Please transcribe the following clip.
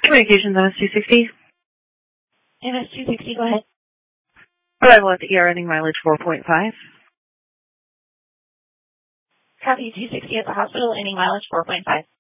Communications, MS-260. MS-260, go ahead. Arrival at the ER, ending mileage 4.5. Copy 260 at the hospital, ending mileage 4.5.